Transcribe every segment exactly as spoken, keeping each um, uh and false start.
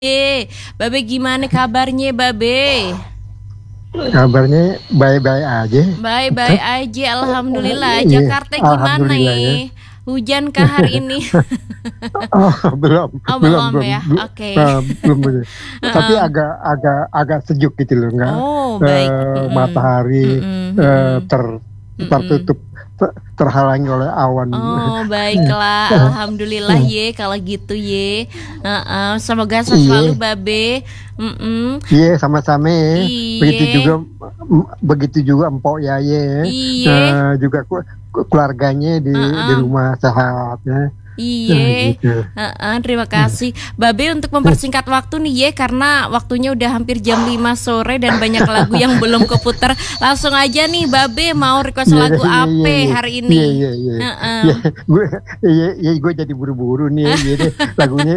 Eh, Babe gimana kabarnya Babe? Kabarnya baik-baik aja. Baik-baik aja, Alhamdulillah. Iya, Jakarta gimana alhamdulillah ya. ya? Hujan kah hari ini? Oh, belum, Oh belum, belum belum, ya, belum, oke. eh, belum, belum. Tapi Heeh. agak, agak, agak sejuk gitu loh, nggak Oh baik. eh, Mm-mm. matahari Mm-mm. eh, Mm-mm. ter Mm-mm. tertutup, ter- terhalangi oleh awan. Oh baiklah, Alhamdulillah ye kalau gitu ye. Heeh, semoga sehat selalu Iya, Babe. Mm-mm. iya sama-sama. Ya. Begitu juga, Iye, m- begitu juga Empok Yaye, iye, eh, juga ku- ku- keluarganya di di heeh. rumah sehat ya. Nah, Iya, gitu. heeh, terima kasih Babe. Untuk mempersingkat waktu nih ye, karena waktunya udah hampir jam lima sore dan banyak lagu yang belum keputar. Langsung aja nih Babe, mau request Iya, lagu iya, iya, apa iya, hari iya, ini? iya, iya, Heeh. iya, gue, iya, iya, gue jadi buru-buru nih, iya deh, lagunya,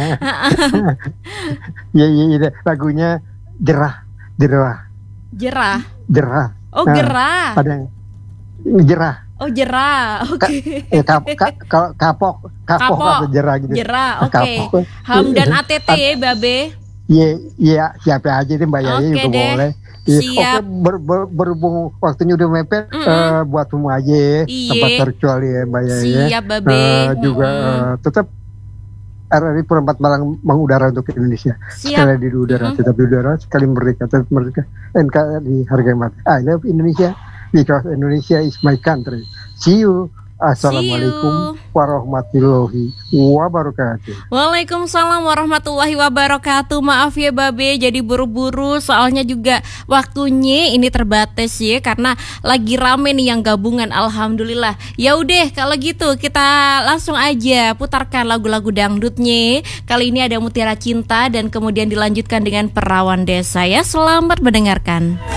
iya, iya, iya, deh, lagunya jerah, jerah, Jerah. jerah, Oh nah, gerah. ada yang jerah, Oh jerah. ka, Oke. eh, kap, ka, ka- kapok, kapok Kapok. atau jerah gitu, Jerah. Oke. kapok, Hamdan A T T Ad- ya Babe. iya, iya, siapa aja deh, Mbak Yaya Oke juga deh. boleh. Iya, oke, Siap. ber, ber- berhubung waktunya udah mepet, Mm-mm. eh, buat semua aja ya, tempat Iye. terkecuali ya, Mbak Yaya, Siap Babe. eh, juga Mm-mm. eh, tetap R R I Perempat Malang mengudara untuk Indonesia. Siap. Sekali di udara, Mm-mm. tetap di udara, sekali merdeka, tetap merdeka. N K R I harga mati. I love Indonesia because Indonesia is my country. See you. See Assalamualaikum you. warahmatullahi wabarakatuh. Waalaikumsalam warahmatullahi wabarakatuh. Maaf ya Babe, jadi buru-buru soalnya juga waktunya ini terbatas ya karena lagi rame nih yang gabungan. Alhamdulillah. Ya udah kalau gitu kita langsung aja putarkan lagu-lagu dangdutnya. Kali ini ada Mutiara Cinta dan kemudian dilanjutkan dengan Perawan Desa ya. Selamat mendengarkan.